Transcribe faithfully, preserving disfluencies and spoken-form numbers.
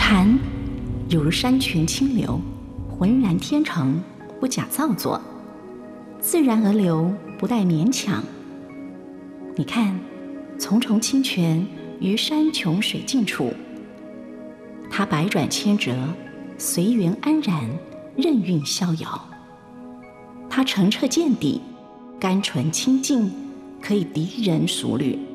禅有如山泉清流，浑然天成，不假造作，自然而流，不带勉强。你看，重重清泉于山穷水尽处，它百转千折，随缘安然，任运逍遥。它澄澈见底，甘醇清净，可以敌人熟虑。